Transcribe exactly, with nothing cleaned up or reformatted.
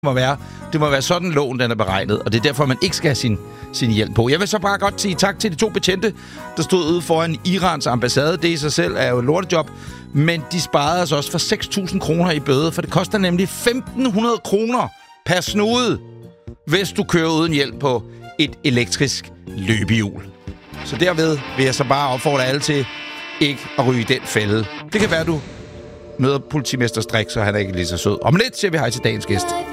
må være. Det må være sådan, loven den er beregnet, og det er derfor, man ikke skal have sin, sin hjelm på. Jeg vil så bare godt sige tak til de to betjente, der stod ude foran Irans ambassade. Det i sig selv er jo et lortejob, men de sparede os også for seks tusind kroner i bøde, for det koster nemlig femten hundrede kroner per snude, hvis du kører uden hjelm på et elektrisk løbehjul. Så derved vil jeg så bare opfordre alle til ikke at ryge den fælde. Det kan være, du møder politimester Strik, så han er ikke lige så sød. Om lidt siger vi hej til dagens gæst.